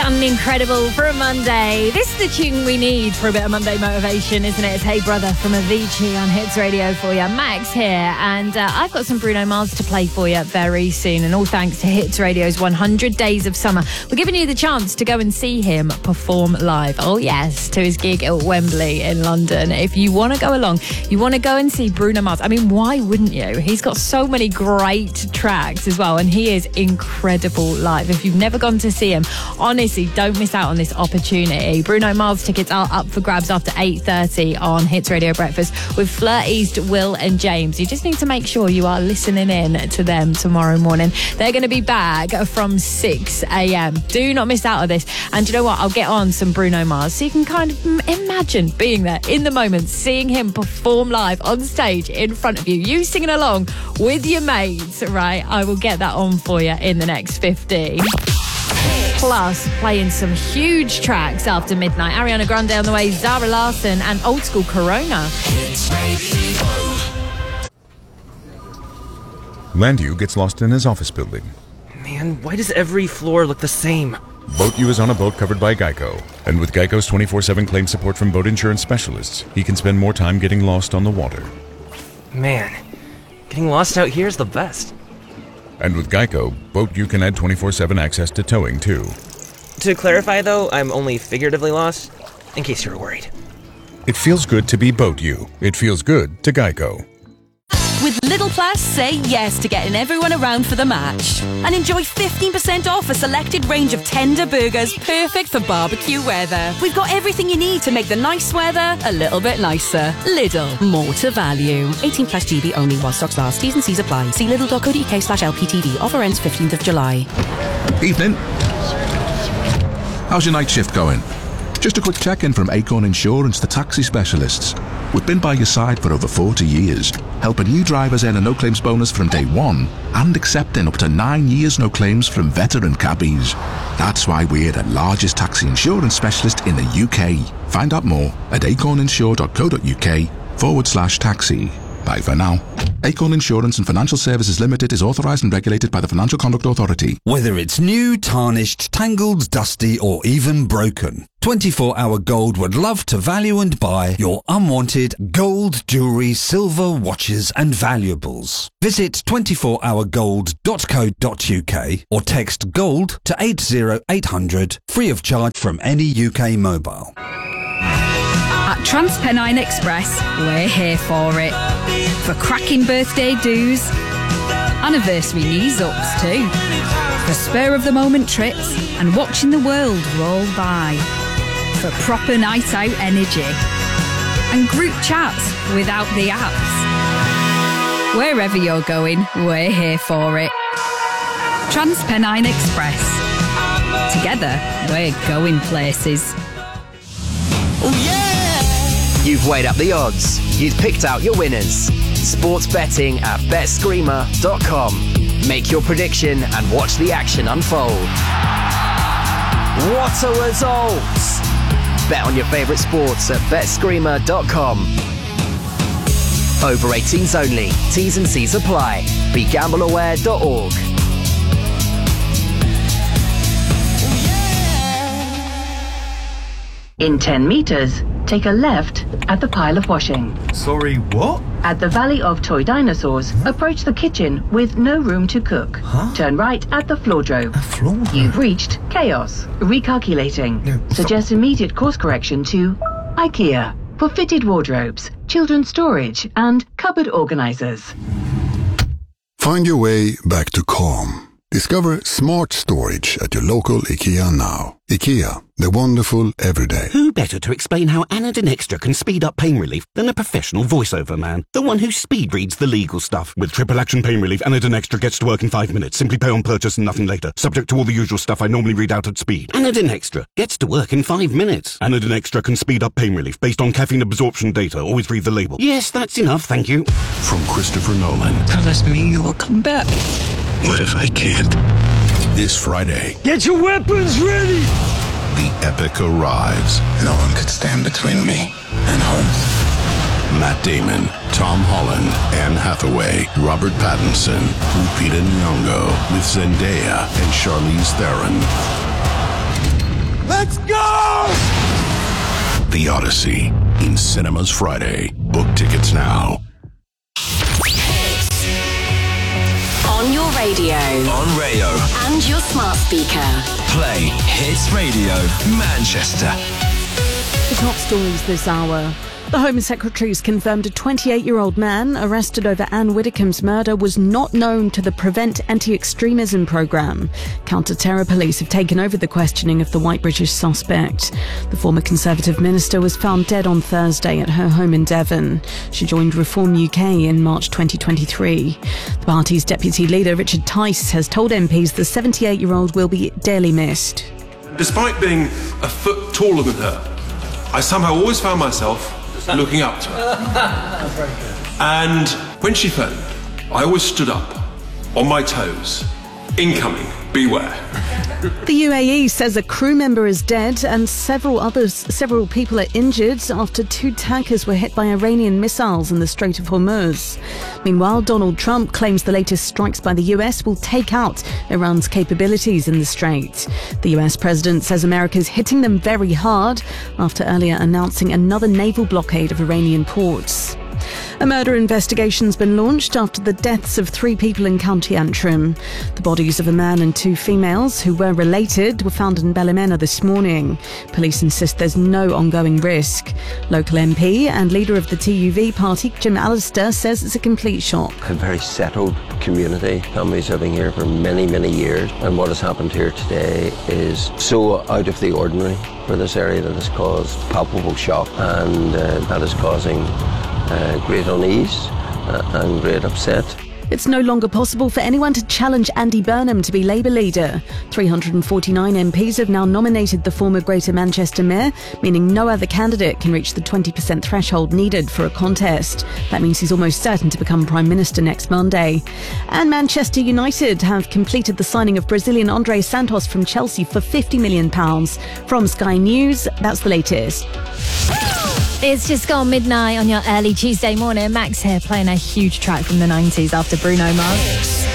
and incredible for a Monday. This is the tune we need for a bit of Monday motivation, isn't it? It's Hey Brother from Avicii on Hits Radio for you. Max here, and I've got some Bruno Mars to play for you very soon, and all thanks to Hits Radio's 100 Days of Summer. We're giving you the chance to go and see him perform live. Oh yes, to his gig at Wembley in London. If you want to go along, you want to go and see Bruno Mars. I mean, why wouldn't you? He's got so many great tracks as well, and he is incredible live. If you've never gone to see him, honestly, don't miss out on this opportunity. Bruno Mars tickets are up for grabs after 8:30 on Hits Radio Breakfast with Fleur East, Will and James. You just need to make sure you are listening in to them tomorrow morning. They're going to be back from 6 a.m. Do not miss out on this. And you know what? I'll get on some Bruno Mars so you can kind of imagine being there in the moment, seeing him perform live on stage in front of you, you singing along with your mates, right? I will get that on for you in the next 15. Plus, playing some huge tracks after midnight. Ariana Grande on the way, Zara Larsson and Old School Corona. Landu gets lost in his office building. Man, why does every floor look the same? Boat U is on a boat covered by Geico. And with Geico's 24/7 claim support from boat insurance specialists, he can spend more time getting lost on the water. Man, getting lost out here is the best. And with Geico, Boat U can add 24/7 access to towing, too. To clarify, though, I'm only figuratively lost, in case you were worried. It feels good to be Boat U. It feels good to Geico. With Lidl Plus, say yes to getting everyone around for the match. And enjoy 15% off a selected range of tender burgers perfect for barbecue weather. We've got everything you need to make the nice weather a little bit nicer. Lidl, more to value. 18 plus GB only while stocks last. T's and C's apply. See lidl.co.uk/LPTV. Offer ends 15th of July. Evening. How's your night shift going? Just a quick check-in from Acorn Insurance, the taxi specialists. We've been by your side for over 40 years, helping new drivers earn a no-claims bonus from day one and accepting up to 9 years no claims from veteran cabbies. That's why we're the largest taxi insurance specialist in the UK. Find out more at acorninsure.co.uk/taxi. Bye for now. Acorn Insurance and Financial Services Limited is authorised and regulated by the Financial Conduct Authority. Whether it's new, tarnished, tangled, dusty or even broken, 24 Hour Gold would love to value and buy your unwanted gold, jewellery, silver, watches and valuables. Visit 24hourgold.co.uk or text GOLD to 80800 free of charge from any UK mobile. At TransPennine Express, we're here for it. For cracking birthday do's, anniversary knees-ups too. For spur-of-the-moment trips and watching the world roll by. For proper night-out energy. And group chats without the apps. Wherever you're going, we're here for it. TransPennine Express. Together, we're going places. Oh yeah! You've weighed up the odds. You've picked out your winners. Sports betting at betscreamer.com. Make your prediction and watch the action unfold. What a results! Bet on your favourite sports at betscreamer.com. Over 18s only. T's and C's apply. BeGambleAware.org. In 10 metres, take a left at the pile of washing. Sorry, what? At the Valley of Toy Dinosaurs, approach the kitchen with no room to cook. Huh? Turn right at the Floordrove. You've reached Chaos. Recalculating. No, Suggest immediate course correction to IKEA for fitted wardrobes, children's storage and cupboard organisers. Find your way back to calm. Discover smart storage at your local IKEA now. IKEA, the wonderful everyday. Who better to explain how Anadin Extra can speed up pain relief than a professional voiceover man? The one who speed reads the legal stuff. With triple action pain relief, Anadin Extra gets to work in 5 minutes. Simply pay on purchase and nothing later. Subject to all the usual stuff I normally read out at speed. Anadin Extra gets to work in 5 minutes. Anadin Extra can speed up pain relief based on caffeine absorption data. Always read the label. Yes, that's enough, thank you. From Christopher Nolan. Promise me you will come back. What if I can't? This Friday. Get your weapons ready! The epic arrives. No one could stand between me and home. Matt Damon, Tom Holland, Anne Hathaway, Robert Pattinson, Lupita Nyong'o, with Zendaya and Charlize Theron. Let's go! The Odyssey in cinemas Friday. Book tickets now. On your radio. On radio. And your smart speaker. Play Hits Radio Manchester. The top stories this hour. The Home Secretary has confirmed a 28-year-old man arrested over Anne Widdecombe's murder was not known to the Prevent Anti-Extremism programme. Counter-terror police have taken over the questioning of the white British suspect. The former Conservative minister was found dead on Thursday at her home in Devon. She joined Reform UK in March 2023. The party's deputy leader, Richard Tice, has told MPs the 78-year-old will be dearly missed. Despite being a foot taller than her, I somehow always found myself looking up to her. And when she phoned, I always stood up, on my toes. Incoming, beware. The UAE says a crew member is dead and several people are injured after 2 tankers were hit by Iranian missiles in the Strait of Hormuz. Meanwhile, Donald Trump claims the latest strikes by the US will take out Iran's capabilities in the Strait. The US president says America is hitting them very hard after earlier announcing another naval blockade of Iranian ports. A murder investigation's been launched after the deaths of 3 people in County Antrim. The bodies of a man and 2 females who were related were found in Ballymena this morning. Police insist there's no ongoing risk. Local MP and leader of the TUV party, Jim Allister, says it's a complete shock. A very settled community. Families have been here for many, many years, and what has happened here today is so out of the ordinary for this area that has caused palpable shock, and that is causing great unease and great upset. It's no longer possible for anyone to challenge Andy Burnham to be Labour leader. 349 MPs have now nominated the former Greater Manchester Mayor, meaning no other candidate can reach the 20% threshold needed for a contest. That means he's almost certain to become Prime Minister next Monday. And Manchester United have completed the signing of Brazilian Andre Santos from Chelsea for £50 million. From Sky News, that's the latest. It's just gone midnight on your early Tuesday morning. Max here playing a huge track from the 90s after Bruno Mars.